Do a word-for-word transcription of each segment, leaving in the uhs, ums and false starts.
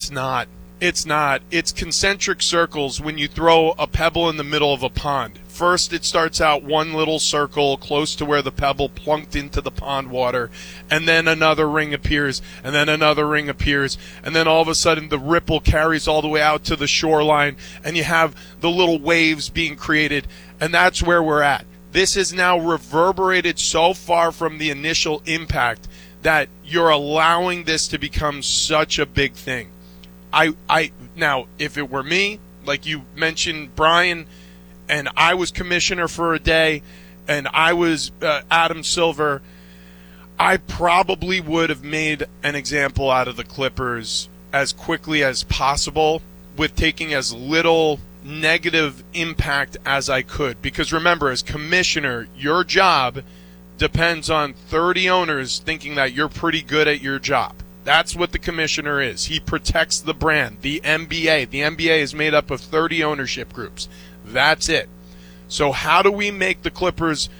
it's not. It's not. It's concentric circles when you throw a pebble in the middle of a pond. First, it starts out one little circle close to where the pebble plunked into the pond water, and then another ring appears, and then another ring appears, and then all of a sudden the ripple carries all the way out to the shoreline, and you have the little waves being created, and that's where we're at. This is now reverberated so far from the initial impact that you're allowing this to become such a big thing. I, I now, if it were me, like you mentioned, Brian, and I was commissioner for a day, and I was uh, Adam Silver, I probably would have made an example out of the Clippers as quickly as possible with taking as little negative impact as I could. Because remember, as commissioner, your job depends on thirty owners thinking that you're pretty good at your job. That's what the commissioner is. He protects the brand, the N B A. The N B A is made up of thirty ownership groups. That's it. So how do we make the Clippers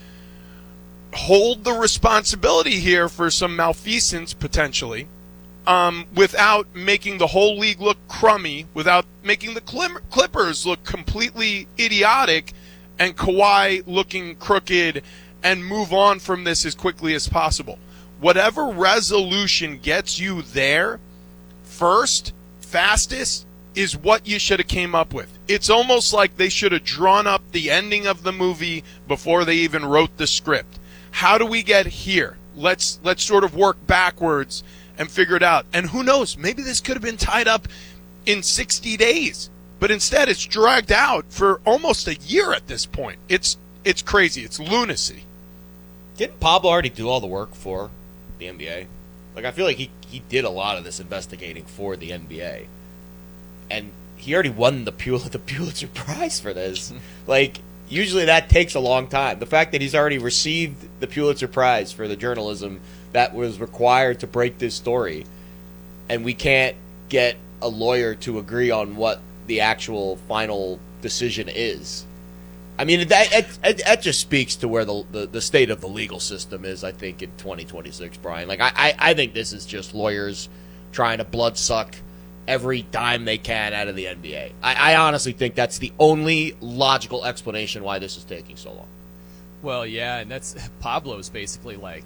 hold the responsibility here for some malfeasance potentially um, without making the whole league look crummy, without making the Clippers look completely idiotic and Kawhi looking crooked, and move on from this as quickly as possible? Whatever resolution gets you there first, fastest, is what you should have came up with. It's almost like they should have drawn up the ending of the movie before they even wrote the script. How do we get here? Let's let's sort of work backwards and figure it out. And who knows, maybe this could have been tied up in sixty days. But instead it's dragged out for almost a year at this point. It's it's crazy. It's lunacy. Didn't Pablo already do all the work for the N B A? Like, I feel like he, he did a lot of this investigating for the N B A. And he already won the Pulitzer, the Pulitzer Prize for this. Like, usually that takes a long time. The fact that he's already received the Pulitzer Prize for the journalism that was required to break this story, and we can't get a lawyer to agree on what the actual final decision is. I mean, that, that, that just speaks to where the, the the state of the legal system is, I think, in twenty twenty-six, Brian. Like, I, I, I think this is just lawyers trying to bloodsuck every dime they can out of the N B A. I, I honestly think that's the only logical explanation why this is taking so long. Well, yeah, and that's Pablo's basically like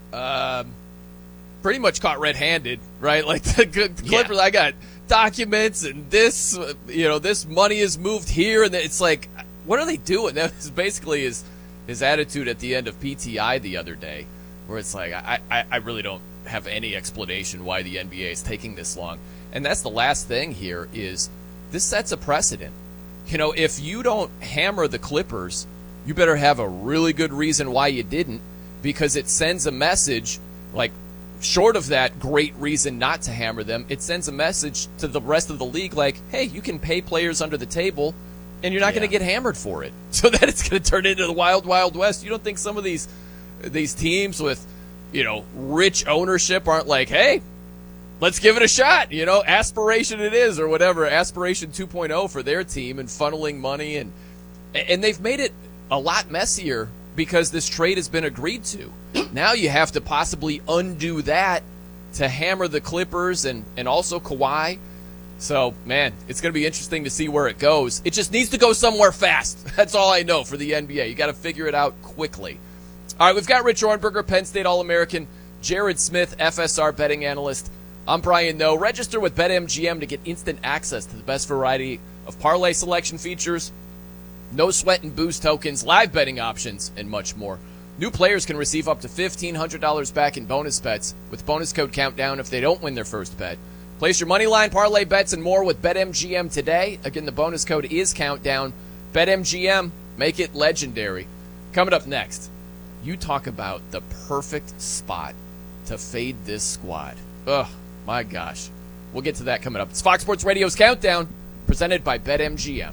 um, pretty much caught red-handed, right? Like the, the Clippers, yeah. I got documents and this, you know, this money is moved here, and it's like, what are they doing? That was basically his his attitude at the end of P T I the other day, where it's like, I, I, I really don't have any explanation why the N B A is taking this long. And that's the last thing here is this sets a precedent. You know, if you don't hammer the Clippers, you better have a really good reason why you didn't, because it sends a message, like, short of that great reason not to hammer them, it sends a message to the rest of the league like, hey, you can pay players under the table and you're not yeah. going to get hammered for it. So that it's going to turn into the wild, wild west. You don't think some of these these teams with, you know, rich ownership aren't like, hey, let's give it a shot, you know, aspiration it is, or whatever, aspiration two point oh for their team, and funneling money, and and they've made it a lot messier because this trade has been agreed to. Now you have to possibly undo that to hammer the Clippers and, and also Kawhi. So, man, it's going to be interesting to see where it goes. It just needs to go somewhere fast. That's all I know for the N B A. You got to figure it out quickly. All right, we've got Rich Ornberger, Penn State All-American, Jared Smith, F S R betting analyst. I'm Brian Noe. Register with BetMGM to get instant access to the best variety of parlay selection features, no sweat and boost tokens, live betting options, and much more. New players can receive up to fifteen hundred dollars back in bonus bets with bonus code Countdown if they don't win their first bet. Place your money line, parlay bets, and more with BetMGM today. Again, the bonus code is Countdown. BetMGM, make it legendary. Coming up next, you talk about the perfect spot to fade this squad. Ugh, my gosh. We'll get to that coming up. It's Fox Sports Radio's Countdown, presented by BetMGM.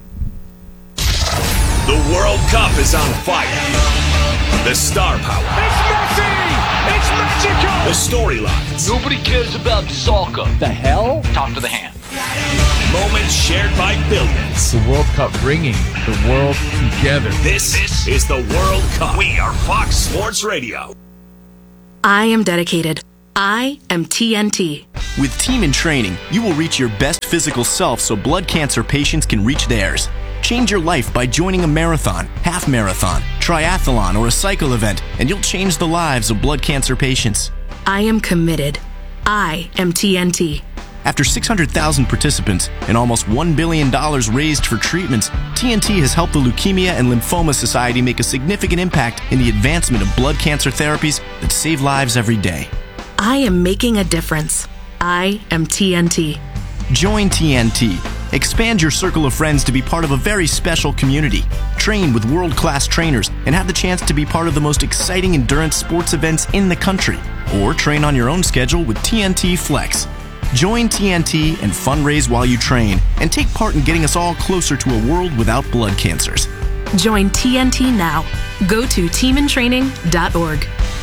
The World Cup is on fire. The star power. It's Messi! It's magical! The storylines. Nobody cares about soccer. The hell? Talk to the hand. Moments shared by billions. The World Cup bringing the world together. This, this is the World Cup. We are Fox Sports Radio. I am dedicated. I am T N T. With Team in Training, you will reach your best physical self so blood cancer patients can reach theirs. Change your life by joining a marathon, half marathon, triathlon, or a cycle event, and you'll change the lives of blood cancer patients. I am committed. I am T N T. After six hundred thousand participants and almost one billion dollars raised for treatments, T N T has helped the Leukemia and Lymphoma Society make a significant impact in the advancement of blood cancer therapies that save lives every day. I am making a difference. I am T N T. Join T N T. Expand your circle of friends to be part of a very special community. Train with world-class trainers and have the chance to be part of the most exciting endurance sports events in the country. Or train on your own schedule with T N T Flex. Join T N T and fundraise while you train and take part in getting us all closer to a world without blood cancers. Join T N T now. Go to team in training dot org.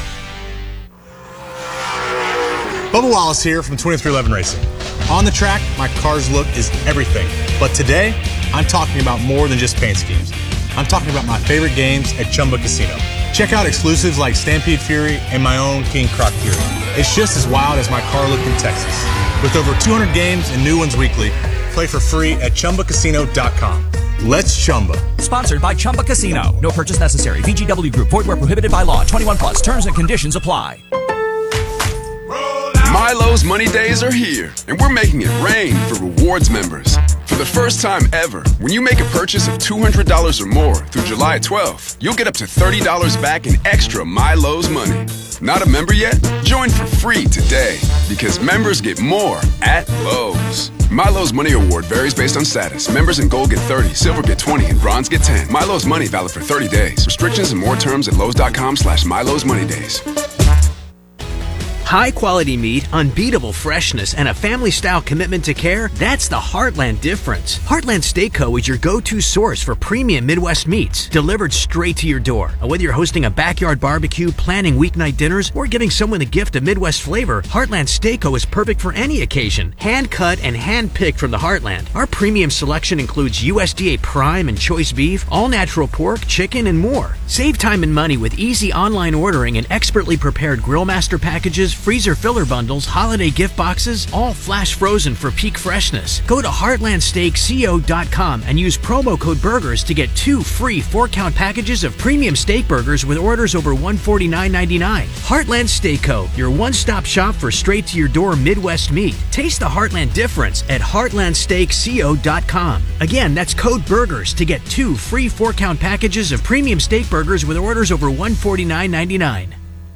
Bubba Wallace here from twenty-three eleven Racing. On the track, my car's look is everything. But today, I'm talking about more than just paint schemes. I'm talking about my favorite games at Chumba Casino. Check out exclusives like Stampede Fury and my own King Croc Fury. It's just as wild as my car look in Texas. With over two hundred games and new ones weekly, play for free at Chumba Casino dot com. Let's Chumba. Sponsored by Chumba Casino. No purchase necessary. V G W Group. Void where prohibited by law. twenty-one plus. Terms and conditions apply. Milo's Money Days are here, and we're making it rain for rewards members. For the first time ever, when you make a purchase of two hundred dollars or more through July twelfth, you'll get up to thirty dollars back in extra Milo's money. Not a member yet? Join for free today, because members get more at Lowe's. Milo's Money Award varies based on status. Members in Gold get thirty, Silver get twenty, and Bronze get ten. Milo's Money valid for thirty days. Restrictions and more terms at Lowe's.com slash Milo's Money Days. High-quality meat, unbeatable freshness, and a family-style commitment to care, that's the Heartland difference. Heartland Steak Co. is your go-to source for premium Midwest meats, delivered straight to your door. Whether you're hosting a backyard barbecue, planning weeknight dinners, or giving someone a gift of Midwest flavor, Heartland Steak Co. is perfect for any occasion. Hand-cut and hand-picked from the Heartland. Our premium selection includes U S D A Prime and Choice Beef, all-natural pork, chicken, and more. Save time and money with easy online ordering and expertly prepared Grillmaster packages, freezer filler bundles, holiday gift boxes, all flash frozen for peak freshness. Go to heartland steak co dot com and use promo code BURGERS to get two free four-count packages of premium steak burgers with orders over one hundred forty-nine ninety-nine. Heartland Steak Co., your one-stop shop for straight-to-your-door Midwest meat. Taste the Heartland difference at heartland steak co dot com. Again, that's code BURGERS to get two free four-count packages of premium steak burgers with orders over one hundred forty-nine ninety-nine.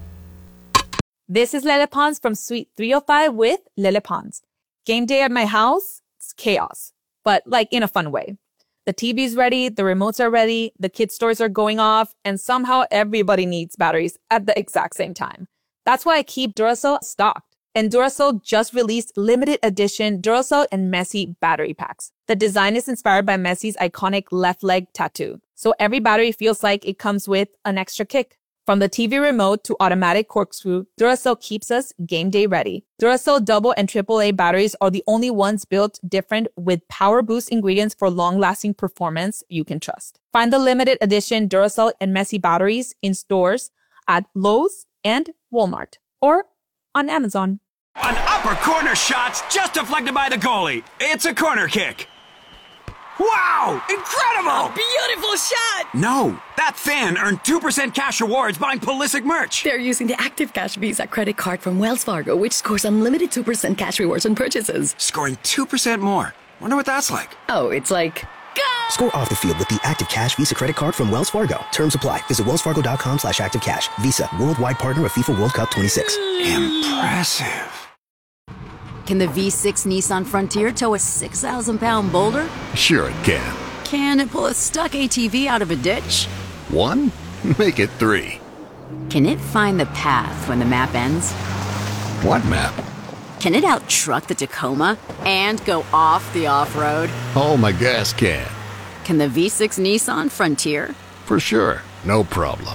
This is Lele Pons from Suite three oh five with Lele Pons. Game day at my house, it's chaos, but like in a fun way. The T V's ready, the remotes are ready, the kids' toys are going off, and somehow everybody needs batteries at the exact same time. That's why I keep Duracell stocked. And Duracell just released limited edition Duracell and Messi battery packs. The design is inspired by Messi's iconic left leg tattoo. So every battery feels like it comes with an extra kick. From the T V remote to automatic corkscrew, Duracell keeps us game day ready. Duracell double and triple A batteries are the only ones built different with power boost ingredients for long-lasting performance you can trust. Find the limited edition Duracell and Messi batteries in stores at Lowe's and Walmart or on Amazon. An upper corner shot's just deflected by the goalie. It's a corner kick. Wow! Incredible! A beautiful shot! No, that fan earned two percent cash rewards buying Pulisic merch. They're using the Active Cash Visa credit card from Wells Fargo, which scores unlimited two percent cash rewards on purchases. Scoring two percent more. Wonder what that's like. Oh, it's like... Go! Score off the field with the Active Cash Visa credit card from Wells Fargo. Terms apply. Visit wellsfargo.com slash activecash. Visa, worldwide partner of FIFA World Cup twenty-six. Impressive. Can the V six Nissan Frontier tow a six thousand pound boulder? Sure it can. Can it pull a stuck A T V out of a ditch? One? Make it three. Can it find the path when the map ends? What map? Can it out-truck the Tacoma and go off the off-road? Oh, my gas can. Can the V six Nissan Frontier? For sure. No problem.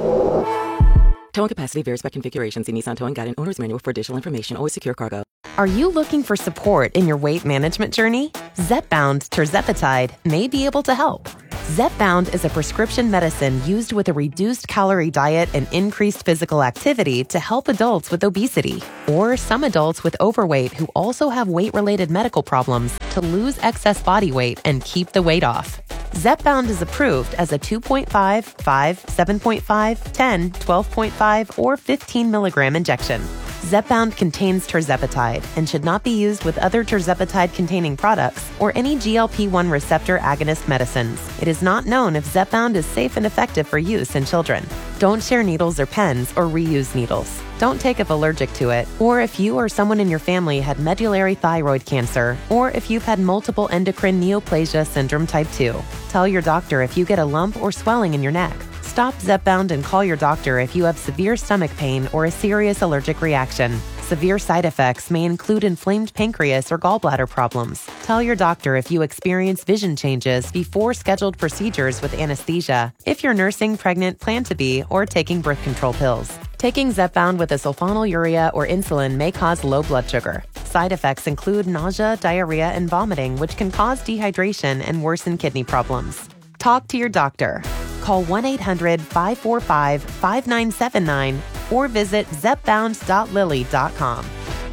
Towing capacity varies by configuration. See Nissan Towing Guide and Owner's Manual for additional information. Always secure cargo. Are you looking for support in your weight management journey? Zepbound tirzepatide may be able to help. Zepbound is a prescription medicine used with a reduced calorie diet and increased physical activity to help adults with obesity, or some adults with overweight who also have weight-related medical problems to lose excess body weight and keep the weight off. Zepbound is approved as a two point five, five, seven point five, ten, twelve point five, or fifteen milligram injection. Zepbound contains tirzepatide and should not be used with other tirzepatide-containing products or any G L P one receptor agonist medicines. It is not known if Zepbound is safe and effective for use in children. Don't share needles or pens or reuse needles. Don't take if allergic to it, or if you or someone in your family had medullary thyroid cancer, or if you've had multiple endocrine neoplasia syndrome type two. Tell your doctor if you get a lump or swelling in your neck. Stop Zepbound and call your doctor if you have severe stomach pain or a serious allergic reaction. Severe side effects may include inflamed pancreas or gallbladder problems. Tell your doctor if you experience vision changes before scheduled procedures with anesthesia, if you're nursing, pregnant, plan to be, or taking birth control pills. Taking Zepbound with a sulfonylurea or insulin may cause low blood sugar. Side effects include nausea, diarrhea, and vomiting, which can cause dehydration and worsen kidney problems. Talk to your doctor. Call one eight hundred, five four five, five nine seven nine or visit zepbound dot lilly dot com.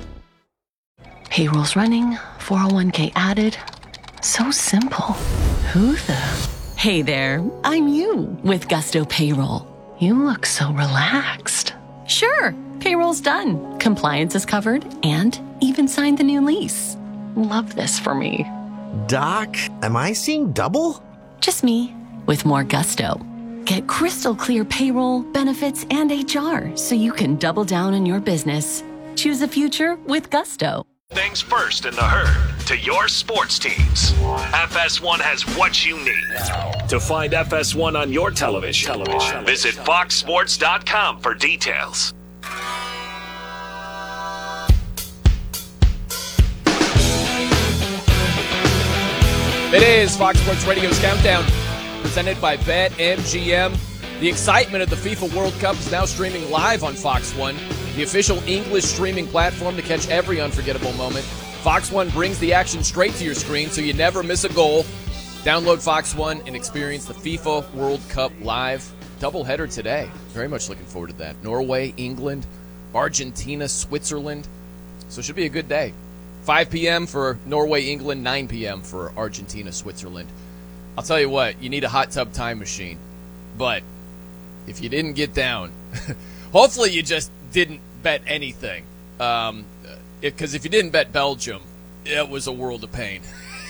Payroll's running, four oh one k added. So simple. Who the? Hey there, I'm you with Gusto Payroll. You look so relaxed. Sure, payroll's done. Compliance is covered and even signed the new lease. Love this for me. Doc, am I seeing double? Just me. With more Gusto. Get crystal clear payroll, benefits, and H R so you can double down on your business. Choose a future with Gusto. Things first in the herd to your sports teams. F S one has what you need. To find F S one on your television, television. Visit fox sports dot com for details. It is Fox Sports Radio's Countdown, presented by BetMGM. The excitement of the FIFA World Cup is now streaming live on Fox One, the official English streaming platform to catch every unforgettable moment. Fox One brings the action straight to your screen so you never miss a goal. Download Fox One and experience the FIFA World Cup live. Doubleheader today. Very much looking forward to that. Norway, England, Argentina, Switzerland. So it should be a good day. five p.m. for Norway, England, nine p.m. for Argentina, Switzerland. I'll tell you what, you need a hot tub time machine. But if you didn't get down, hopefully you just didn't bet anything. Um, because if you didn't bet Belgium, it was a world of pain.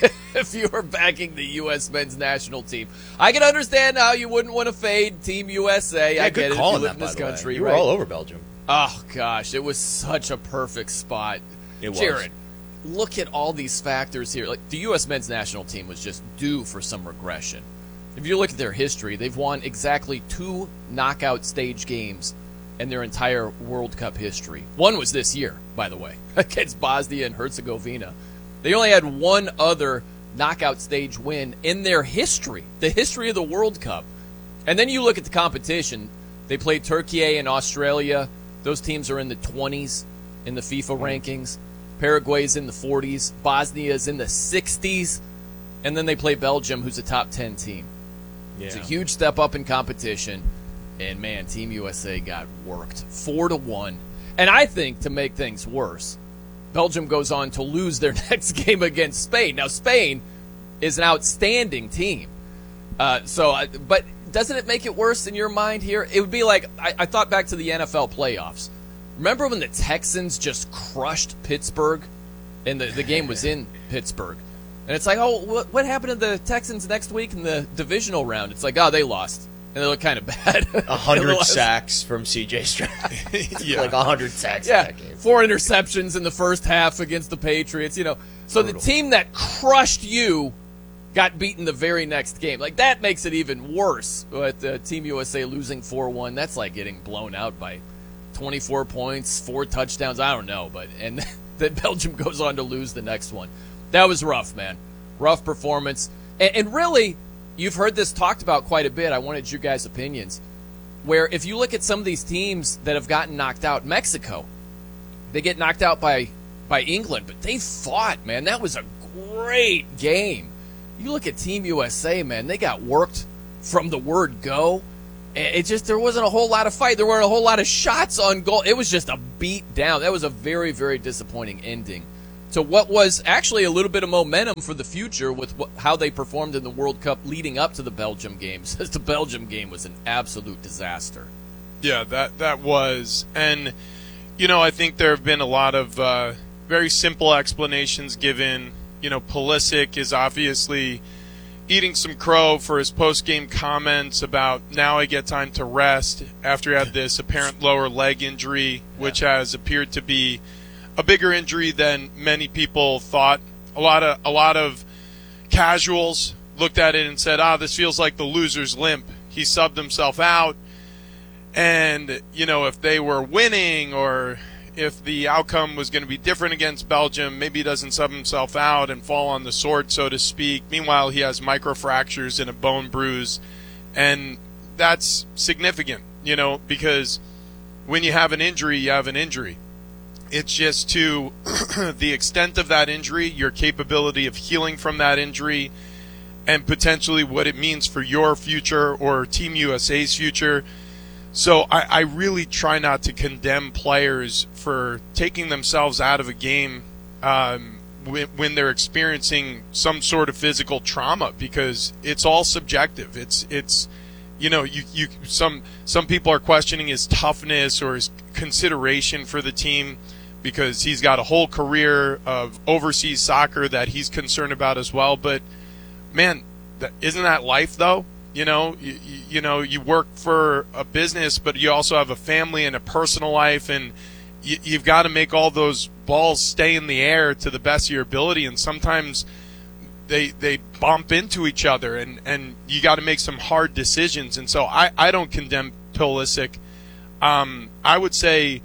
If you were backing the U S men's national team, I can understand how you wouldn't want to fade Team U S A. Yeah, I good get it. call If you on live that, in this by the way. country, You were right? all over Belgium. Oh gosh, it was such a perfect spot. It was. Jared, look at all these factors here. Like the U S men's national team was just due for some regression. If you look at their history, they've won exactly two knockout stage games in their entire World Cup history. One was this year, by the way, against Bosnia and Herzegovina. They only had one other knockout stage win in their history, the history of the World Cup. And then you look at the competition. They played Turkey and Australia. Those teams are in the twenties in the FIFA rankings. Paraguay's in the forties. Bosnia's in the sixties. And then they play Belgium, who's a top ten team. Yeah. It's a huge step up in competition. And, man, Team U S A got worked. Four to one. And I think, to make things worse, Belgium goes on to lose their next game against Spain. Now, Spain is an outstanding team. Uh, so, I, but doesn't it make it worse in your mind here? It would be like, I, I thought back to the N F L playoffs. Remember when the Texans just crushed Pittsburgh? And the, the game was in Pittsburgh. And it's like, oh, what, what happened to the Texans next week in the divisional round? It's like, oh, they lost. And they look kind of bad. A hundred sacks from C J Stroud. Yeah. Like a hundred sacks Yeah, in that game. four interceptions in the first half against the Patriots. You know, so Brutal. the team that crushed you got beaten the very next game. Like that makes it even worse. With uh, Team U S A losing four one, that's like getting blown out by twenty-four points, four touchdowns. I don't know, but and then Belgium goes on to lose the next one. That was rough, man. Rough performance, and, and really. You've heard this talked about quite a bit. I wanted your guys' opinions. Where if you look at some of these teams that have gotten knocked out, Mexico, they get knocked out by by England, but they fought, man. That was a great game. you look at Team U S A, man, they got worked from the word go. It just, there wasn't a whole lot of fight. There weren't a whole lot of shots on goal. It was just a beat down. That was a very, very disappointing ending to what was actually a little bit of momentum for the future with what, how they performed in the World Cup leading up to the Belgium games. The Belgium game was an absolute disaster. Yeah, that that was. And, you know, I think there have been a lot of uh, very simple explanations given. You know, Pulisic is obviously eating some crow for his post-game comments about now I get time to rest after he had this apparent lower leg injury, which yeah. has appeared to be a bigger injury than many people thought. A lot of a lot of casuals looked at it and said, ah, this feels like the loser's limp. He subbed himself out. And, you know, if they were winning or if the outcome was going to be different against Belgium, maybe he doesn't sub himself out and fall on the sword, so to speak. Meanwhile, he has microfractures and a bone bruise. And that's significant, you know, because when you have an injury, you have an injury. It's just to the extent of that injury, your capability of healing from that injury, and potentially what it means for your future or Team U S A's future. So I, I really try not to condemn players for taking themselves out of a game um, when, when they're experiencing some sort of physical trauma, because it's all subjective. It's it's you know you you some some people are questioning his toughness or his consideration for the team because he's got a whole career of overseas soccer that he's concerned about as well. But man, that, isn't that life though? You know, you, you know, you work for a business, but you also have a family and a personal life, and you, you've got to make all those balls stay in the air to the best of your ability. And sometimes they they bump into each other, and, and you got to make some hard decisions. And so I, I don't condemn Pulisic. Um, I would say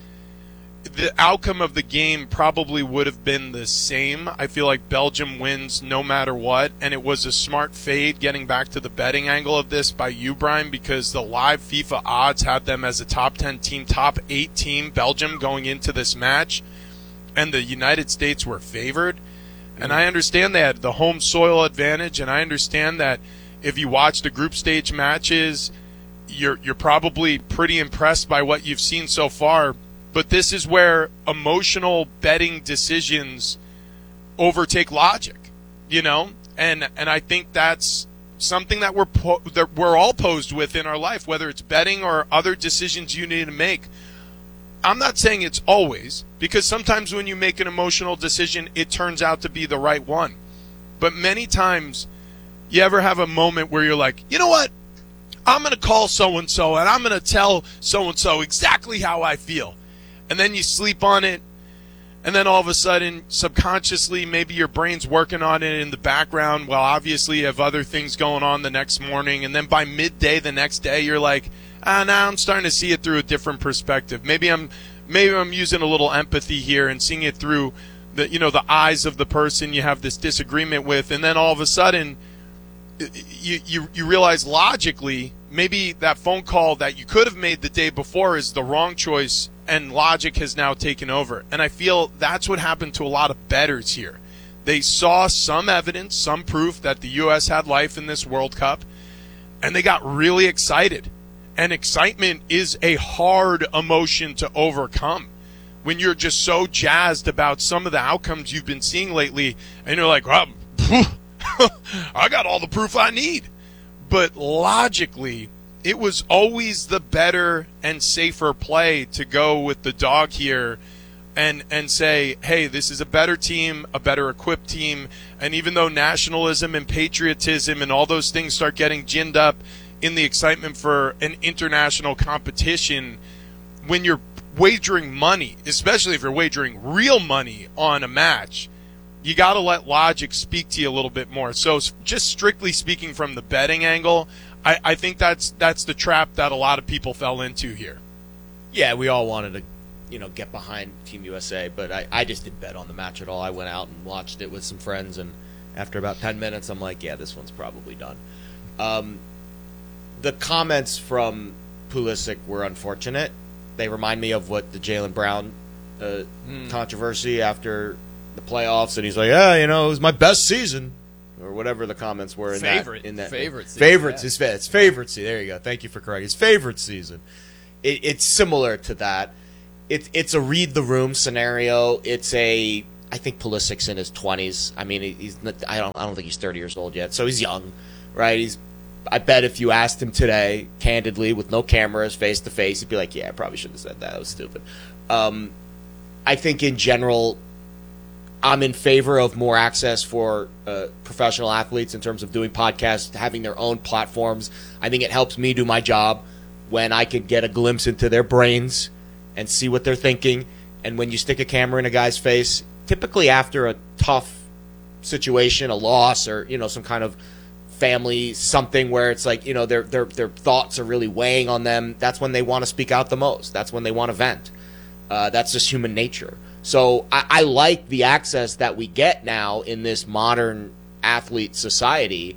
the outcome of the game probably would have been the same. I feel like Belgium wins no matter what, and it was a smart fade getting back to the betting angle of this by you, Brian, because the live FIFA odds had them as a top ten team, top eight team, Belgium, going into this match, and the United States were favored. And I understand they had the home soil advantage, and I understand that if you watch the group stage matches, you're you're probably pretty impressed by what you've seen so far. But this is where emotional betting decisions overtake logic, you know, and and I think that's something that we're po- that we're all posed with in our life, whether it's betting or other decisions you need to make. I'm not saying it's always, because sometimes when you make an emotional decision, it turns out to be the right one. But many times, you ever have a moment where you're like, you know what, I'm going to call so and so, and I'm going to tell so and so exactly how I feel. And then you sleep on it, and then all of a sudden, subconsciously, maybe your brain's working on it in the background while obviously you have other things going on the next morning. And then by midday the next day, you're like, ah, now I'm starting to see it through a different perspective. Maybe I'm maybe I'm using a little empathy here and seeing it through the you know the eyes of the person you have this disagreement with. And then all of a sudden, you you, you realize logically maybe that phone call that you could have made the day before is the wrong choice, and logic has now taken over. And I feel that's what happened to a lot of bettors here. They saw some evidence, some proof that the U S had life in this World Cup, and they got really excited. And excitement is a hard emotion to overcome when you're just so jazzed about some of the outcomes you've been seeing lately, and you're like, well, I got all the proof I need. But logically, it was always the better and safer play to go with the dog here and and say, hey, this is a better team, a better equipped team. And even though nationalism and patriotism and all those things start getting ginned up in the excitement for an international competition, when you're wagering money, especially if you're wagering real money on a match, you got to let logic speak to you a little bit more. So just strictly speaking from the betting angle, I, I think that's that's the trap that a lot of people fell into here. Yeah, we all wanted to, you know, get behind Team U S A, but I, I just didn't bet on the match at all. I went out and watched it with some friends, and after about ten minutes, I'm like, yeah, this one's probably done. Um, the comments from Pulisic were unfortunate. They remind me of what the Jaylen Brown uh, hmm. controversy after the playoffs, and he's like, yeah, you know, it was my best season. or whatever the comments were in favorite, that. In that favorite season. Favorites, yeah. his, it's favorite season. There you go. Thank you for correcting. His favorite season. It, it's similar to that. It, it's a read the room scenario. It's a, I think Pulisic's in his twenties. I mean, he's not, I don't I don't think he's thirty years old yet, so he's young, right? He's I bet if you asked him today, candidly, with no cameras, face to face, he'd be like, "Yeah, I probably shouldn't have said that. That was stupid." Um, I think in general, I'm in favor of more access for uh, professional athletes in terms of doing podcasts, having their own platforms. I think it helps me do my job when I can get a glimpse into their brains and see what they're thinking. And when you stick a camera in a guy's face, typically after a tough situation, a loss, or you know some kind of family something where it's like you know their their their thoughts are really weighing on them, that's when they want to speak out the most. That's when they want to vent. Uh, that's just human nature. So I, I like the access that we get now in this modern athlete society,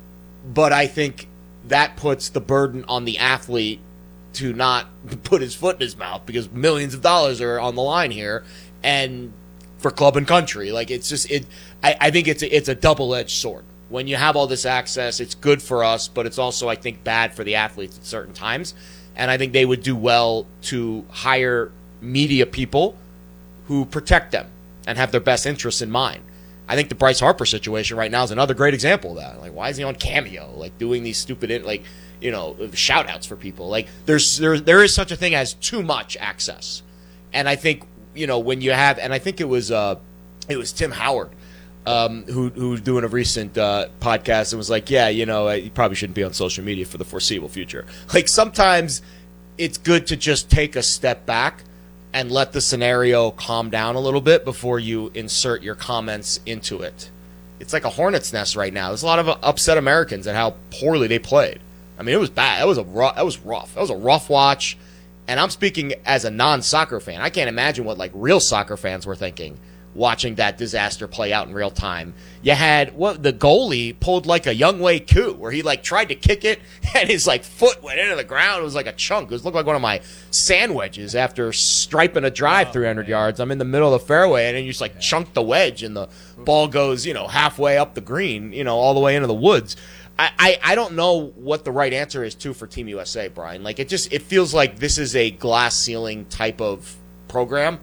but I think that puts the burden on the athlete to not put his foot in his mouth because millions of dollars are on the line here, and for club and country, like it's just it. I, I think it's a, it's a double-edged sword. When you have all this access, it's good for us, but it's also, I think, bad for the athletes at certain times. And I think they would do well to hire media people who protect them and have their best interests in mind. I think the Bryce Harper situation right now is another great example of that. Like, why is he on Cameo, like doing these stupid, like, you know, shout outs for people? Like, there's there there is such a thing as too much access. And I think, you know, when you have, and I think it was uh, it was Tim Howard. Um, who who was doing a recent uh, podcast and was like, yeah, you know, you probably shouldn't be on social media for the foreseeable future. Like, sometimes it's good to just take a step back and let the scenario calm down a little bit before you insert your comments into it. It's like a hornet's nest right now. There's a lot of upset Americans at how poorly they played. I mean, it was bad. That was a rough, that was rough. That was a rough watch. And I'm speaking as a non-soccer fan. I can't imagine what like real soccer fans were thinking watching that disaster play out in real time. You had what the goalie pulled like a Younghoe Koo, where he like tried to kick it and his like foot went into the ground. It was like a chunk. It was looked like one of my sand wedges after striping a drive oh, three hundred man. yards. I'm in the middle of the fairway and then you just like yeah. chunk the wedge and the ball goes, you know, halfway up the green, you know, all the way into the woods. I, I, I don't know what the right answer is too for Team U S A, Brian. Like it just it feels like this is a glass ceiling type of program,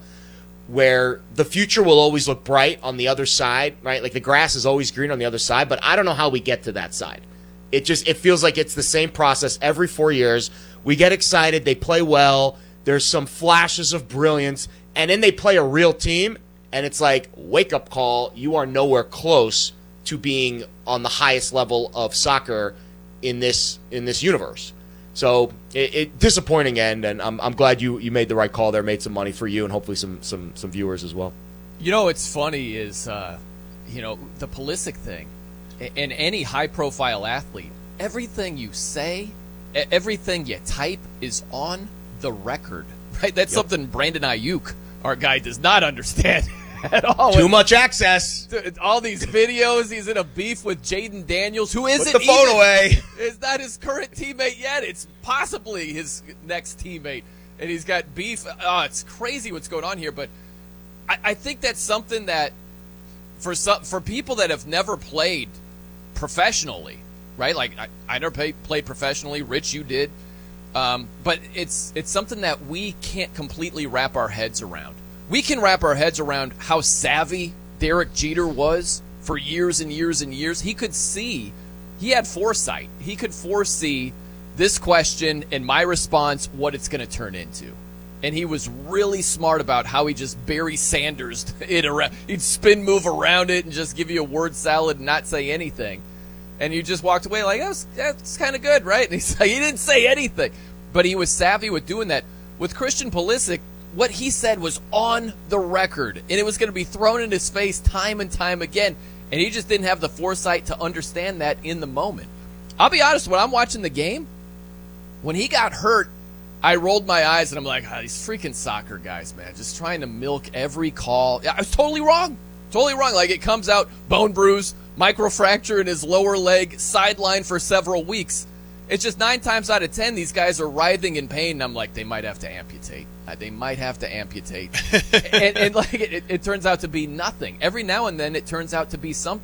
where the future will always look bright on the other side, right? Like the grass is always green on the other side, but I don't know how we get to that side. It just it feels like it's the same process every four years. We get excited, they play well, there's some flashes of brilliance, and then they play a real team, and it's like, wake-up call, you are nowhere close to being on the highest level of soccer in this in this universe. So it, it disappointing end, and I'm I'm glad you, you made the right call there, made some money for you, and hopefully some some, some viewers as well. You know, what's funny is, uh, you know, the Pulisic thing, and any high-profile athlete, everything you say, everything you type is on the record, right? That's yep. something Brandon Ayuk, our guy, does not understand at all. Too much access. All these videos, he's in a beef with Jaden Daniels, who isn't Put the phone even, away. is not his current teammate yet. It's possibly his next teammate, and he's got beef. Oh, it's crazy what's going on here, but I, I think that's something that for some, for people that have never played professionally, right? Like I, I never play, played professionally. Rich, you did, um, but it's it's something that we can't completely wrap our heads around. We can wrap our heads around how savvy Derek Jeter was for years and years and years. He could see, he had foresight. He could foresee this question and my response, what it's going to turn into. And he was really smart about how he just Barry Sanders it around. He'd spin move around it and just give you a word salad and not say anything. And you just walked away like, that's, that's kind of good, right? And he's like, he didn't say anything. But he was savvy with doing that. With Christian Pulisic, what he said was on the record, and it was going to be thrown in his face time and time again, and he just didn't have the foresight to understand that in the moment. I'll be honest, when I'm watching the game, when he got hurt, I rolled my eyes, and I'm like, oh, these freaking soccer guys, man, just trying to milk every call. I was totally wrong. Totally wrong. Like, it comes out, bone bruise, microfracture in his lower leg, sidelined for several weeks. It's just nine times out of ten, these guys are writhing in pain, and I'm like, they might have to amputate. Uh, they might have to amputate. and, and like it, it turns out to be nothing. Every now and then, it turns out to be something.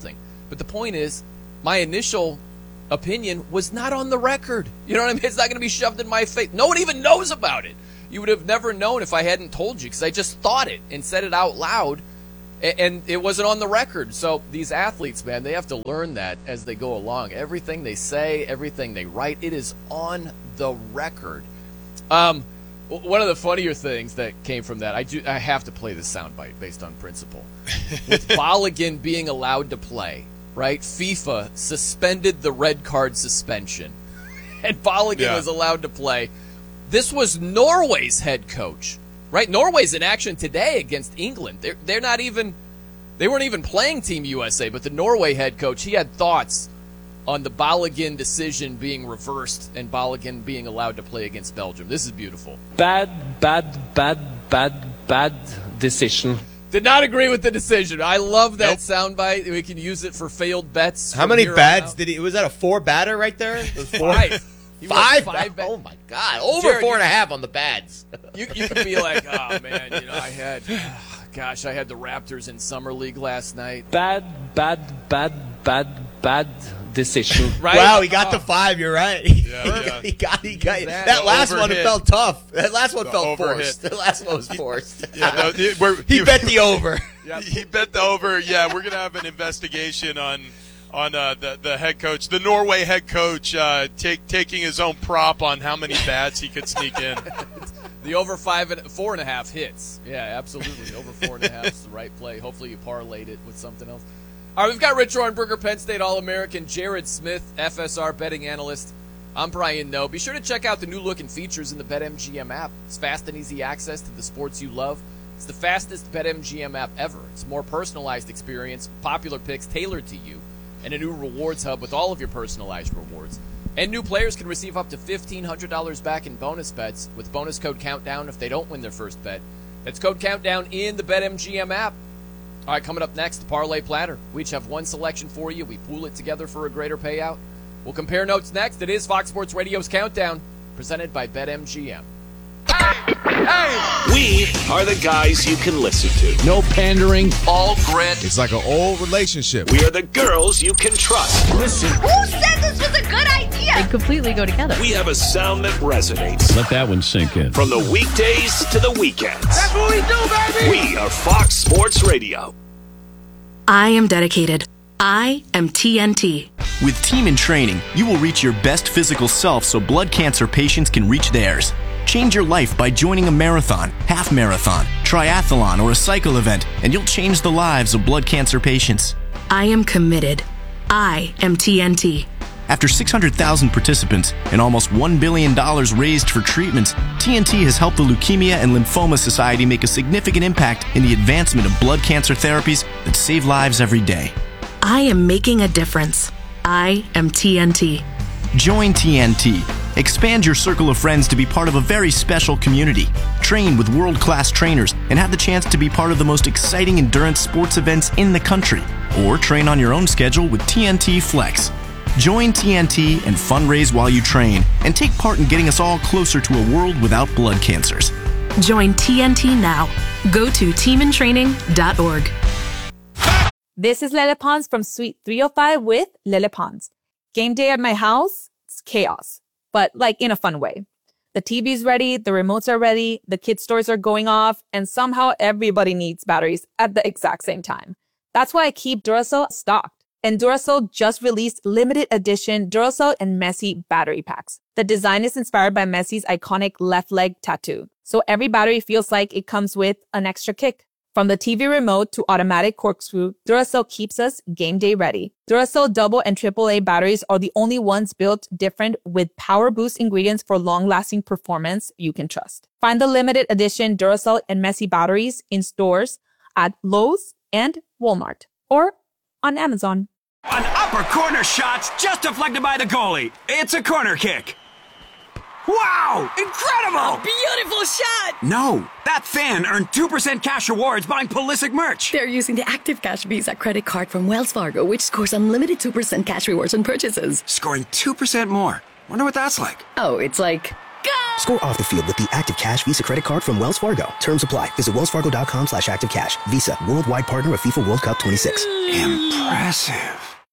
But the point is, my initial opinion was not on the record. You know what I mean? It's not going to be shoved in my face. No one even knows about it. You would have never known if I hadn't told you, because I just thought it and said it out loud, and it wasn't on the record. So these athletes, man, they have to learn that as they go along. Everything they say, everything they write, it is on the record. Um, one of the funnier things that came from that, I do, I have to play this soundbite based on principle. With Balogun being allowed to play, right? FIFA suspended the red card suspension, and Balogun yeah. was allowed to play. This was Norway's head coach, right? Norway's in action today against England. They're they're not even, they weren't even playing Team U S A, but the Norway head coach, he had thoughts on the Balogun decision being reversed and Balogun being allowed to play against Belgium. This is beautiful. Bad, bad, bad, bad, bad decision. Did not agree with the decision. I love that nope. soundbite. We can use it for failed bets. How many bads did he? Was that a four batter right there? Five. Five? five oh my God! Over Jared, four and a half on the bads. You you could be like, oh man, you know, I had, oh, gosh, I had the Raptors in summer league last night. Bad, bad, bad, bad, bad decision. Right? Wow, he got oh. the five. You're right. Yeah, yeah. he got, he got that, that last overhit. one. It felt tough. That last one the felt overhit. forced. The last one was forced. Yeah, no, it, we're, he bet the over. Yep. He bet the over. Yeah, we're gonna have an investigation on. On uh, the the head coach, the Norway head coach, uh, take, taking his own prop on how many bats he could sneak in. The over five and four and a half hits. Yeah, absolutely. Over four and a half is the right play. Hopefully you parlayed it with something else. All right, we've got Rich Ornberger, Penn State All-American, Jared Smith, F S R betting analyst. I'm Brian Noe. Be sure to check out the new look and features in the BetMGM app. It's fast and easy access to the sports you love. It's the fastest BetMGM app ever. It's a more personalized experience, popular picks tailored to you, and a new rewards hub with all of your personalized rewards. And new players can receive up to fifteen hundred dollars back in bonus bets with bonus code COUNTDOWN if they don't win their first bet. That's code COUNTDOWN in the BetMGM app. All right, coming up next, the Parlay Platter. We each have one selection for you. We pool it together for a greater payout. We'll compare notes next. It is Fox Sports Radio's Countdown, presented by BetMGM. We are the guys you can listen to. No pandering. All grit. It's like an old relationship. We are the girls you can trust. Listen. Who said this was a good idea? They completely go together. We have a sound that resonates. Let that one sink in. From the weekdays to the weekends. That's what we do, baby. We are Fox Sports Radio. I am dedicated. I am T N T. With Team in Training, you will reach your best physical self so blood cancer patients can reach theirs. Change your life by joining a marathon, half marathon, triathlon, or a cycle event, and you'll change the lives of blood cancer patients. I am committed. I am T N T. After six hundred thousand participants and almost one billion dollars raised for treatments, T N T has helped the Leukemia and Lymphoma Society make a significant impact in the advancement of blood cancer therapies that save lives every day. I am making a difference. I am T N T. Join T N T. Expand your circle of friends to be part of a very special community. Train with world-class trainers and have the chance to be part of the most exciting endurance sports events in the country. Or train on your own schedule with T N T Flex. Join T N T and fundraise while you train and take part in getting us all closer to a world without blood cancers. Join T N T now. Go to team in training dot org. This is Lele Pons from Suite three oh five with Lele Pons. Game day at my house, it's chaos, but like in a fun way. The T V's ready, the remotes are ready, the kids' stores are going off, and somehow everybody needs batteries at the exact same time. That's why I keep Duracell stocked. And Duracell just released limited edition Duracell and Messi battery packs. The design is inspired by Messi's iconic left leg tattoo, so every battery feels like it comes with an extra kick. From the T V remote to automatic corkscrew, Duracell keeps us game day ready. Duracell double and triple A batteries are the only ones built different with power boost ingredients for long-lasting performance you can trust. Find the limited edition Duracell and Messi batteries in stores at Lowe's and Walmart or on Amazon. An upper corner shot just deflected by the goalie. It's a corner kick. Wow! Incredible! Beautiful shot! No, that fan earned two percent cash rewards buying Pulisic merch. They're using the Active Cash Visa credit card from Wells Fargo, which scores unlimited two percent cash rewards on purchases. Scoring two percent more. Wonder what that's like. Oh, it's like... Go! Score off the field with the Active Cash Visa credit card from Wells Fargo. Terms apply. Visit wellsfargo.com slash activecash. Visa, worldwide partner of FIFA World Cup twenty-six. Impressive.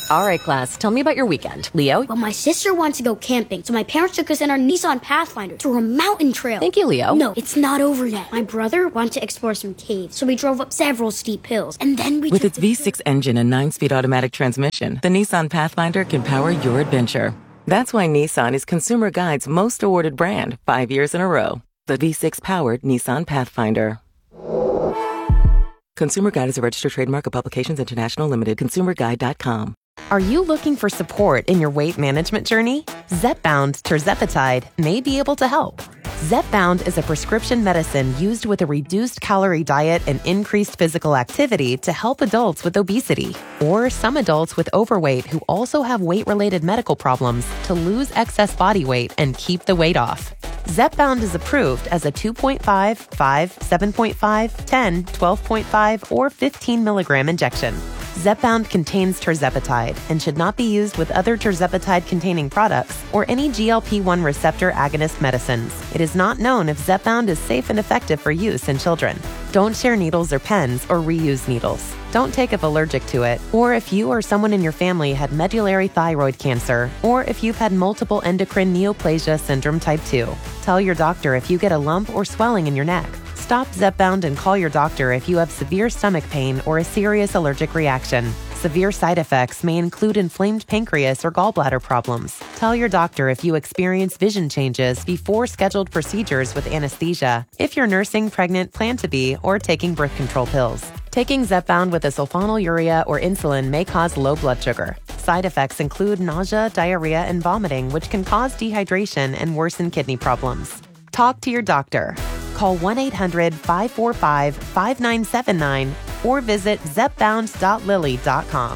All right, class, tell me about your weekend. Leo? Well, my sister wants to go camping, so my parents took us in our Nissan Pathfinder through a mountain trail. Thank you, Leo. No, it's not over yet. My brother wanted to explore some caves, so we drove up several steep hills, and then we... With its V six engine and nine-speed automatic transmission, the Nissan Pathfinder can power your adventure. That's why Nissan is Consumer Guide's most awarded brand, five years in a row. The V six-powered Nissan Pathfinder. Consumer Guide is a registered trademark of Publications International Limited. consumer guide dot com. Are you looking for support in your weight management journey? Zepbound tirzepatide may be able to help. Zepbound is a prescription medicine used with a reduced calorie diet and increased physical activity to help adults with obesity or some adults with overweight who also have weight-related medical problems to lose excess body weight and keep the weight off. Zepbound is approved as a two point five, five, seven point five, ten, twelve point five, or fifteen milligram injection. Zepbound contains tirzepatide and should not be used with other tirzepatide-containing products or any G L P one receptor agonist medicines. It is not known if Zepbound is safe and effective for use in children. Don't share needles or pens or reuse needles. Don't take if allergic to it, or if you or someone in your family had medullary thyroid cancer, or if you've had multiple endocrine neoplasia syndrome type two. Tell your doctor if you get a lump or swelling in your neck. Stop Zepbound and call your doctor if you have severe stomach pain or a serious allergic reaction. Severe side effects may include inflamed pancreas or gallbladder problems. Tell your doctor if you experience vision changes before scheduled procedures with anesthesia, if you're nursing, pregnant, plan to be, or taking birth control pills. Taking Zepbound with a sulfonylurea or insulin may cause low blood sugar. Side effects include nausea, diarrhea, and vomiting, which can cause dehydration and worsen kidney problems. Talk to your doctor. Call one eight hundred, five four five, five nine seven nine or visit zepbound dot lilly dot com.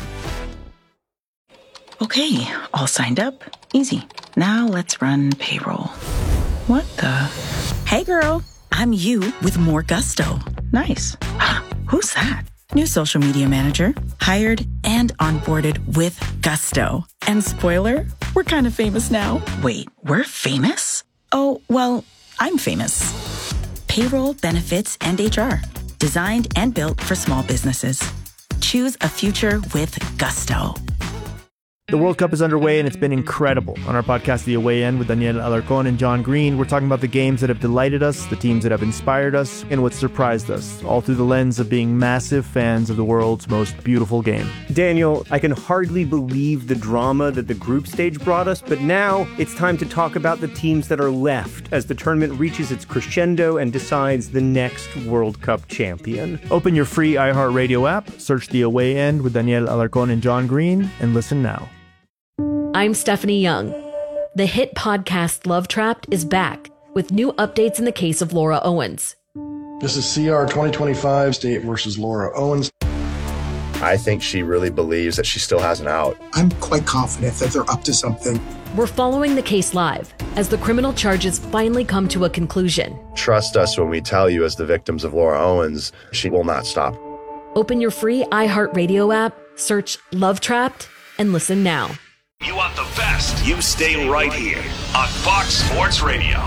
Okay, all signed up. Easy. Now let's run payroll. What the? Hey girl, I'm you with more gusto. Nice. Who's that? New social media manager, hired and onboarded with gusto. And spoiler, we're kind of famous now. Wait, we're famous? Oh, well, I'm famous. Payroll, benefits, and H R. Designed and built for small businesses. Choose a future with gusto. The World Cup is underway and it's been incredible. On our podcast, The Away End, with Daniel Alarcón and John Green, we're talking about the games that have delighted us, the teams that have inspired us, and what surprised us, all through the lens of being massive fans of the world's most beautiful game. Daniel, I can hardly believe the drama that the group stage brought us, but now it's time to talk about the teams that are left as the tournament reaches its crescendo and decides the next World Cup champion. Open your free iHeartRadio app, search The Away End with Daniel Alarcón and John Green, and listen now. I'm Stephanie Young. The hit podcast Love Trapped is back with new updates in the case of Laura Owens. This is C R twenty twenty-five, State versus Laura Owens. I think she really believes that she still has an out. I'm quite confident that they're up to something. We're following the case live as the criminal charges finally come to a conclusion. Trust us when we tell you, as the victims of Laura Owens, she will not stop. Open your free iHeartRadio app, search Love Trapped, and listen now. You want the best? You stay right here on Fox Sports Radio.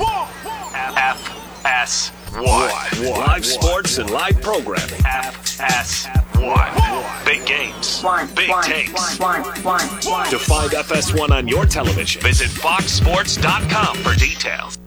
F S one. Live sports and live programming. F S one. Big games. Big takes. To find F S one on your television, visit fox sports dot com for details.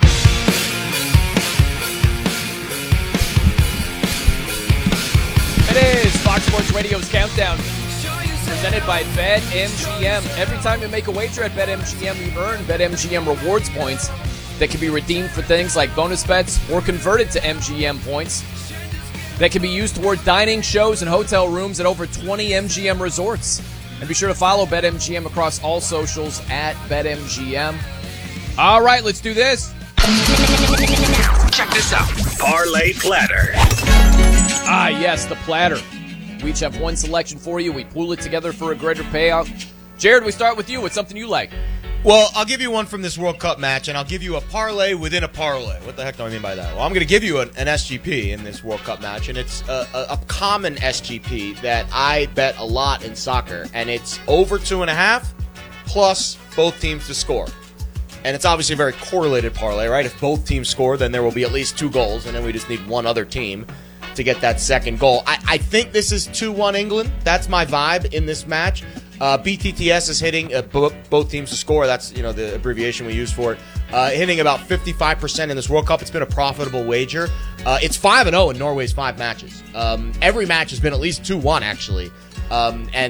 It is Fox Sports Radio's Countdown, presented by BetMGM. Every time you make a wager at BetMGM, you earn BetMGM rewards points that can be redeemed for things like bonus bets or converted to M G M points that can be used toward dining, shows, and hotel rooms at over twenty M G M resorts. And be sure to follow BetMGM across all socials at BetMGM. All right, let's do this. Check this out. Parlay Platter. Ah, yes, the platter. We each have one selection for you. We pool it together for a greater payout. Jared, we start with you. What's something you like? Well, I'll give you one from this World Cup match, and I'll give you a parlay within a parlay. What the heck do I mean by that? Well, I'm going to give you an, an S G P in this World Cup match, and it's a, a, a common S G P that I bet a lot in soccer, and it's over two and a half plus both teams to score. And it's obviously a very correlated parlay, right? If both teams score, then there will be at least two goals, and then we just need one other team to get that second goal. I, I think this is two one England. That's my vibe in this match. Uh, B T T S is hitting uh, bo- both teams to score. That's you know the abbreviation we use for it. Uh, hitting about fifty-five percent in this World Cup. It's been a profitable wager. Uh, it's five and oh in Norway's five matches. Um, every match has been at least two one, actually. Um, and